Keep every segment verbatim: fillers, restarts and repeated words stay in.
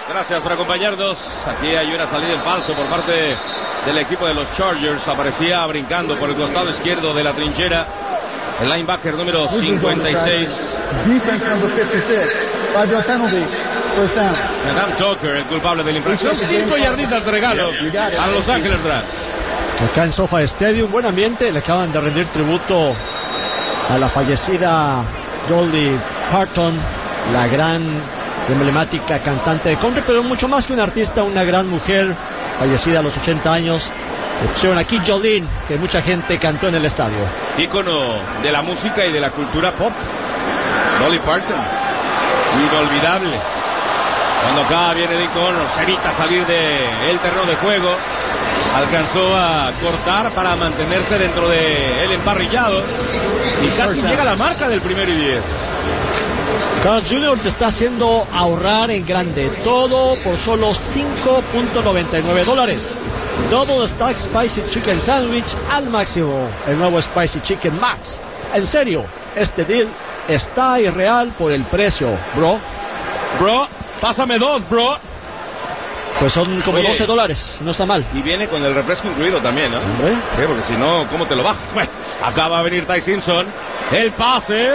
Gracias por acompañarnos. Aquí hay una salida en falso por parte del equipo de los Chargers. Aparecía brincando por el costado izquierdo de la trinchera el linebacker número cincuenta y seis. Adam Tucker, el culpable de la infracción. Cinco yarditas de regalo a Los Ángeles Rams. Acá en SoFi Stadium, buen ambiente. Le acaban de rendir tributo a la fallecida Dolly Parton, la gran emblemática cantante de country, pero mucho más que una artista, una gran mujer, fallecida a los ochenta años. Le pusieron aquí Jolene, que mucha gente cantó en el estadio. Ícono de la música y de la cultura pop, Dolly Parton, inolvidable. Cuando acá viene Dean Connors, evita salir del terreno de juego, alcanzó a cortar para mantenerse dentro del emparrillado y casi llega a la marca del primero y diez. Carl junior te está haciendo ahorrar en grande, todo por solo cinco punto noventa y nueve dólares. Double Stack Spicy Chicken Sandwich al máximo, el nuevo Spicy Chicken Max. En serio, este deal está irreal por el precio, bro. Bro, pásame dos, bro. Pues son como Oye, doce dólares, no está mal. Y viene con el refresco incluido también, ¿no? ¿Eh? Sí, porque si no, ¿cómo te lo bajas? Bueno, acá va a venir Ty Simpson. El pase.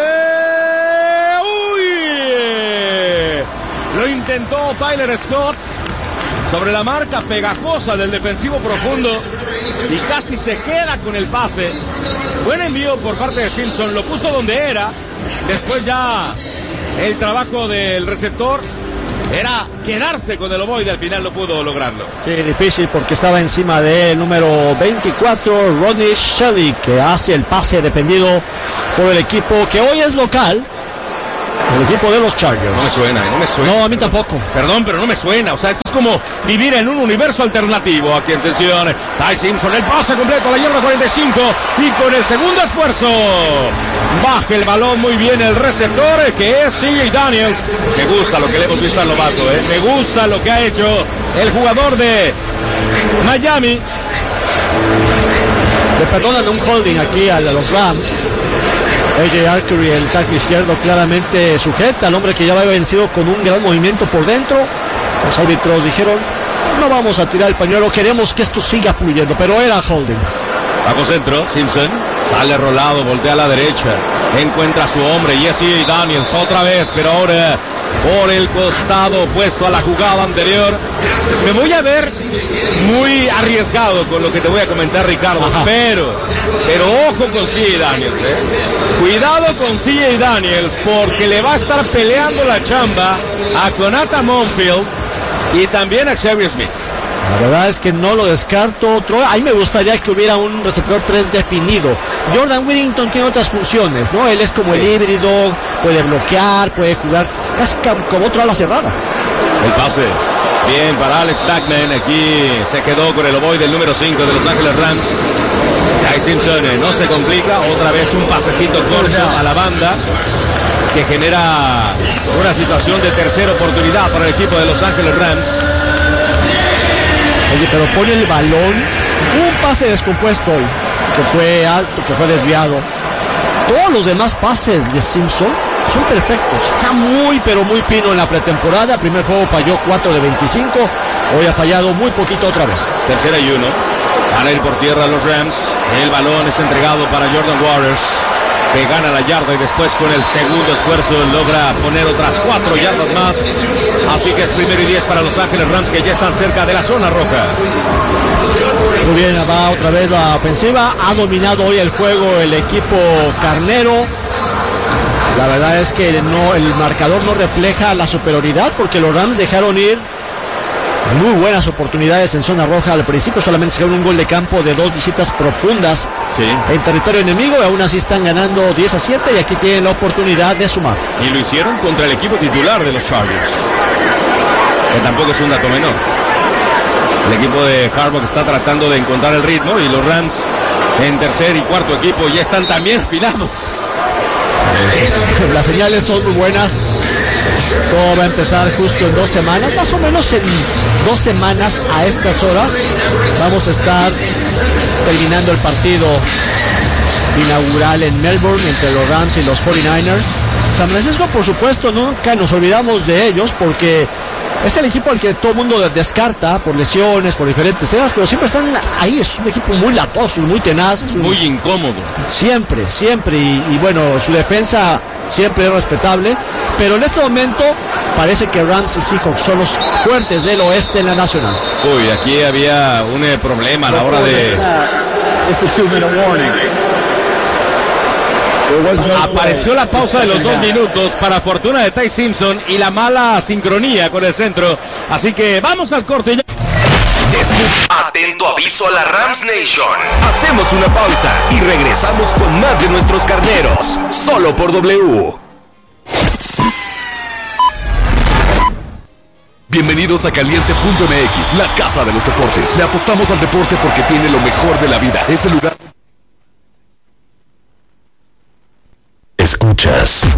Lo intentó Tyler Scott sobre la marca pegajosa del defensivo profundo y casi se queda con el pase. Buen envío por parte de Simpson, lo puso donde era. Después ya el trabajo del receptor era quedarse con el ovoide, al final no pudo lograrlo. Sí, difícil porque estaba encima del número veinticuatro, Rodney Shelley, que hace el pase defendido por el equipo que hoy es local. El equipo de los Chargers. No me suena, no me suena. No, a mí tampoco. Perdón, pero no me suena. O sea, esto es como vivir en un universo alternativo. Aquí, atención. Ty Simpson, el pase completo a la yarda cuarenta y cinco. Y con el segundo esfuerzo, baja el balón muy bien el receptor, que es C J Daniels. Me gusta lo que le hemos visto al novato, ¿eh? Me gusta lo que ha hecho el jugador de Miami. Le perdonan un holding aquí a los Rams. A J Archery, el tackle izquierdo, claramente sujeta al hombre que ya lo había vencido con un gran movimiento por dentro. Los árbitros dijeron: no vamos a tirar el pañuelo, queremos que esto siga fluyendo, pero era holding. Bajo centro, Simpson sale rolado, voltea a la derecha, encuentra a su hombre, Jesse Daniels otra vez, pero ahora por el costado opuesto a la jugada anterior. Me voy a ver muy arriesgado con lo que te voy a comentar, Ricardo. Ajá. pero pero ojo con C J Daniels, ¿eh? Cuidado con C J Daniels, porque le va a estar peleando la chamba a Konata Monfield y también a Xavier Smith. La verdad es que no lo descarto. Otro, ahí me gustaría que hubiera un receptor tres definido. Jordan Whittington tiene otras funciones, ¿no? Él es como sí. el híbrido, puede bloquear, puede jugar casi como otro ala cerrada. El pase, bien para Alex Blackman. Aquí se quedó con el ovoide del número cinco de Los Ángeles Rams. Ty Simpson no se complica, otra vez un pasecito corto a la banda que genera una situación de tercera oportunidad para el equipo de Los Ángeles Rams. Oye, pero pone el balón, un pase descompuesto hoy, que fue alto, que fue desviado. Todos los demás pases de Simpson son perfectos. Está muy, pero muy fino en la pretemporada. Primer juego falló cuatro de veinticinco. Hoy ha fallado muy poquito otra vez. Tercera y uno. Van a ir por tierra los Rams. El balón es entregado para Jordan Waters, que gana la yarda y después con el segundo esfuerzo logra poner otras cuatro yardas más. Así que es primero y diez para Los Ángeles Rams, que ya están cerca de la zona roja. Muy bien, va otra vez la ofensiva. Ha dominado hoy el juego el equipo carnero. La verdad es que no, el marcador no refleja la superioridad, porque los Rams dejaron ir muy buenas oportunidades en zona roja. Al principio solamente se dieron un gol de campo de dos visitas profundas sí. en territorio enemigo, y aún así están ganando diez a siete, y aquí tienen la oportunidad de sumar. Y lo hicieron contra el equipo titular de los Chargers, que tampoco es un dato menor. El equipo de Harbaugh está tratando de encontrar el ritmo, y los Rams en tercer y cuarto equipo ya están también afinados. Las señales son muy buenas. Todo va a empezar justo en dos semanas, más o menos en dos semanas a estas horas. Vamos a estar terminando el partido inaugural en Melbourne entre los Rams y los cuarenta y nueve ers. San Francisco, por supuesto, nunca nos olvidamos de ellos, porque es el equipo al que todo el mundo descarta por lesiones, por diferentes temas, pero siempre están ahí. Es un equipo muy latoso, muy tenaz, un, muy incómodo. Siempre, siempre. Y, y bueno, su defensa siempre es respetable, pero en este momento parece que Rams y Seahawks son los fuertes del oeste en la nacional. Uy, aquí había un eh, problema a la hora de... Apareció la pausa de los dos minutos para fortuna de Ty Simpson y la mala sincronía con el centro. Así que vamos al corte ya. Atento aviso a la Rams Nation. Hacemos una pausa y regresamos con más de nuestros carneros. Solo por W. Bienvenidos a Caliente punto M X, la casa de los deportes. Le apostamos al deporte porque tiene lo mejor de la vida. Es el lugar. Escuchas